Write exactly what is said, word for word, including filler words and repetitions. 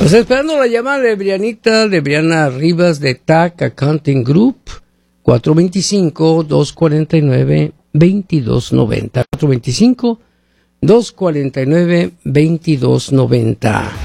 Pues esperando la llamada de Brianita, de Briana Rivas de T A C Accounting Group, cuatro dos cinco, dos cuatro nueve, dos dos nueve cero. cuatro dos cinco, dos cuatro nueve, dos dos nueve cero.